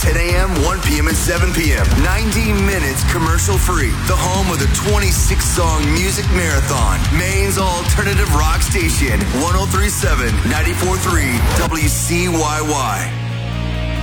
10 a.m., 1 p.m., and 7 p.m. 90 minutes commercial-free. The home of the 26-song music marathon. Maine's alternative rock station. 103.7, 94.3 WCYY.